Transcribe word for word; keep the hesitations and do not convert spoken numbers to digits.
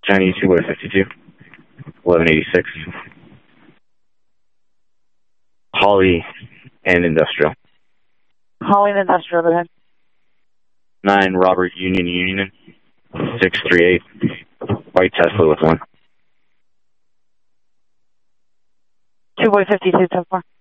Chinese two by fifty-two, eleven eighty-six. Holly and Industrial. Holly and Industrial, go ahead. nine Robert Union Union, six three eight. White Tesla with one. two by fifty-two, ten four.